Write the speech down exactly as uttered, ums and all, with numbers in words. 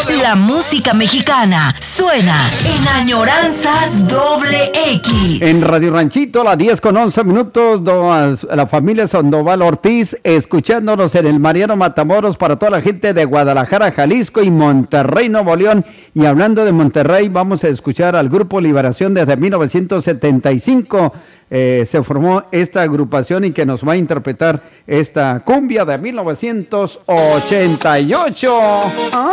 La música mexicana suena en Añoranzas Doble X. En Radio Ranchito, a las diez con once minutos, do, la familia Sandoval Ortiz, escuchándonos en el Mariano Matamoros para toda la gente de Guadalajara, Jalisco y Monterrey, Nuevo León. Y hablando de Monterrey, vamos a escuchar al Grupo Liberación desde mil novecientos setenta y cinco. Eh, se formó esta agrupación y que nos va a interpretar esta cumbia de mil novecientos ochenta y ocho. ¿Ah?